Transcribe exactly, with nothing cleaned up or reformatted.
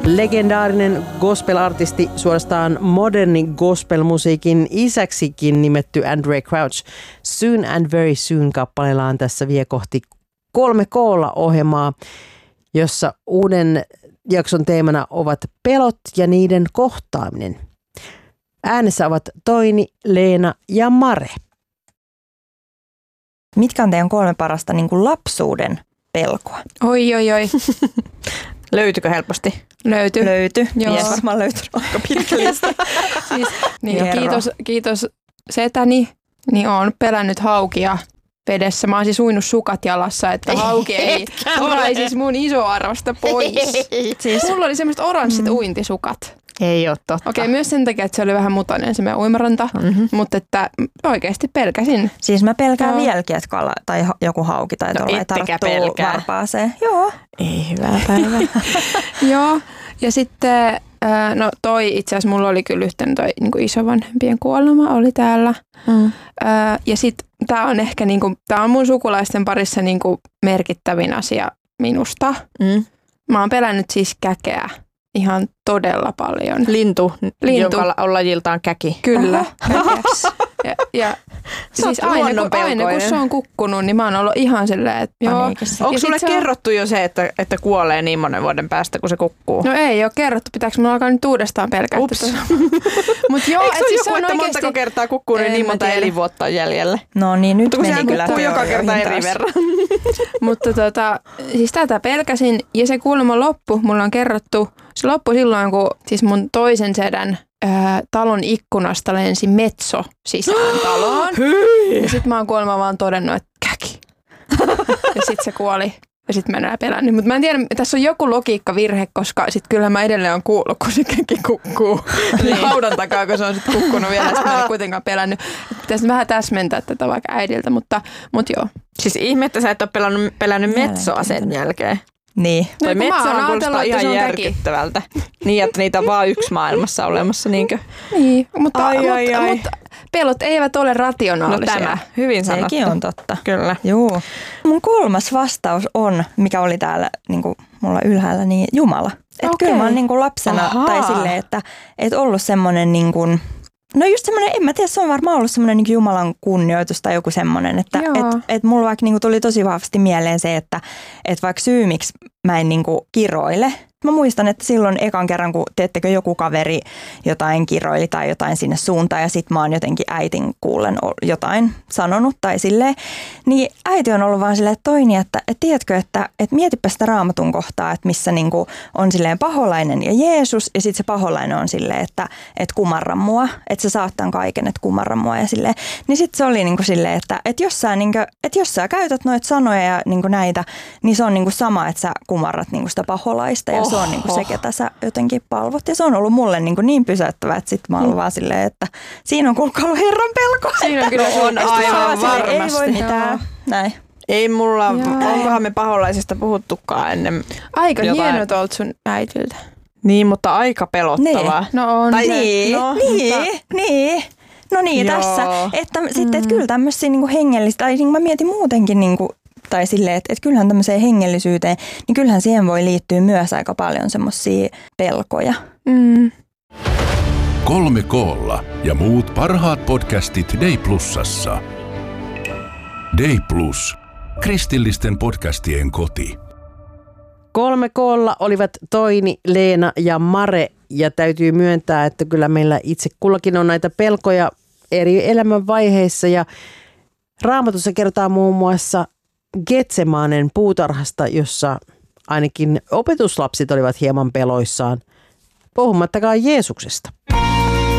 Legendaarinen gospel-artisti, suorastaan moderni gospel-musiikin isäksikin nimetty Andraé Crouch Soon and Very Soon -kappaleellaan tässä vie kohti kolme koolla -ohjelmaa, jossa uuden jakson teemana ovat pelot ja niiden kohtaaminen. Äänessä ovat Toini, Leena ja Mare. Mitkä on teidän kolme parasta niin kuin lapsuuden pelkoa? Oi, oi, oi. Löytyykö helposti? Löytyy. Löyty. Joo. Mies varmaan löytynyt aika pitkä lista. Siis, niin, kiitos, kiitos setäni, niin olen pelännyt haukia vedessä. Mä oon siis uinut sukat jalassa, että hauki ei ole siis mun isoarvosta pois. Siis. Mulla oli semmoiset oranssit mm. uintisukat. Ei ole totta. Okei, myös sen takia, että se oli vähän mutainen se meidän uimaranta, mm-hmm. mutta että oikeasti pelkäsin. Siis mä pelkään no. vieläkin, että kala, tai joku hauki tai no, tuolla tarttuu varpaaseen. Joo. Ei hyvää päivää. Joo, ja sitten no toi itse asiassa mulla oli kyllä yhtenä toi niin kuin isovanhempien kuolema oli täällä. Mm. Ja sitten tää on ehkä niin kuin, tää on mun sukulaisten parissa niin kuin merkittävin asia minusta. Mm. Mä oon pelännyt siis käkeä. Ihan todella paljon. Lintu, Lintu. joka on lajiltaan käki. Kyllä. ja, ja siis aina kun, aina kun se on kukkunut, niin mä oon ollut ihan silleen, että joo. Onko sulle kerrottu on... jo se, että, että kuolee niin monen vuoden päästä, kun se kukkuu? No ei ole kerrottu. Pitääkö mun alkaa nyt uudestaan pelkää? Ups. Mut joo, eikö se ole siis joku, se on että oikeasti... montako kertaa kukkuu, niin, niin monta elinvuotta on jäljellä? No niin, nyt meni meni kyllä. Mutta kun joka kerta eri verran. Mutta tota, siis tätä pelkäsin ja se kuulemma loppu, mulla on kerrottu. Se loppui silloin, kun siis mun toisen sedän ää, talon ikkunasta lensi metso sisään taloon. Ja sit mä oon kuulemma vaan todennut, että käki. Ja sit se kuoli. Ja sit mä enää pelännyt. Mutta mä en tiedä, tässä on joku logiikkavirhe, koska sit kyllähän mä edelleen on kuullut, kun se käki kukkuu. Niin haudan takaa, kun se on sit kukkunut vielä. Sit mä en kuitenkaan pelännyt. Pitäisi vähän täsmentää tätä vaikka äidiltä, mutta, mutta joo. Siis ihme, että sä et ole pelännyt, pelännyt metsoa sen jälkeen. Niin. Toi no, metsähän kuulostaa ihan järkyttävältä. Niin, että niitä on vaan yksi maailmassa olemassa, niinkö? Niin, mutta, ai, mutta, ai, ai. mutta pelot eivät ole rationaalisia. No tämä, hyvin sanottu. Sekin on totta. Kyllä. Juu. Mun kolmas vastaus on, mikä oli täällä niin kuin mulla ylhäällä, niin Jumala. Että okay. kyllä mä oon niin kuin lapsena, Ahaa. tai silleen, että et ollut semmoinen niin kuin... No just semmoinen, en mä tiedä, se on varmaan ollut semmoinen niin Jumalan kunnioitus tai joku semmoinen, että et, et mulla vaikka niin kuin tuli tosi vahvasti mieleen se, että et vaikka syy, miksi mä en niin kuin kiroile. Mä muistan, että silloin ekan kerran, kun teettekö joku kaveri jotain kiroili tai jotain sinne suuntaan ja sit mä oon jotenkin äitin kuullen jotain sanonut tai silleen, niin äiti on ollut vaan silleen, että Toini, että et tiedätkö, että et mietipä sitä Raamatun kohtaa, että missä niinku on silleen paholainen ja Jeesus ja sit se paholainen on silleen, että et kumarra mua, että sä saat tämän kaiken, että kumarra mua ja silleen. Niin sit se oli niinku silleen, että et jos sä, niinku, et jos sä käytät noita sanoja ja niinku näitä, niin se on niinku sama, että sä kumarrat niinku sitä paholaista ja se on niinku se, ketä sä jotenkin palvot. Ja se on ollut mulle niinku niin pysäyttävää, että sit mä oon ollut vaan silleen, että siinä on kuulkaa ollut Herran pelko. Siinä on kyllä on aivan varmasti. Ei voi mitään. Näin. Ei mulla, Joo. onkohan me paholaisista puhuttukaan ennen. Aika hieno tuolta sun äitiltä. Niin, mutta aika pelottavaa. Niin. No on. Tai niin, no, niin, mutta... niin. No niin, Joo. tässä. Että mm. sitten, että kyllä tämmöisiä niinku hengellistä, tai niin mä mietin muutenkin niinku, tai silleen, että, että kyllähän tämmöiseen hengellisyyteen, niin kyllähän siihen voi liittyä myös aika paljon semmoisia pelkoja. Mm. Kolme koolla ja muut parhaat podcastit Day Plusassa. Day Plus. Kristillisten podcastien koti. Kolme koolla olivat Toini, Leena ja Mare. Ja täytyy myöntää, että kyllä meillä itse kullakin on näitä pelkoja eri elämänvaiheissa. Ja Raamatussa kerrotaan muun muassa Getsemanen puutarhasta, jossa ainakin opetuslapset olivat hieman peloissaan, puhumattakaan Jeesuksesta.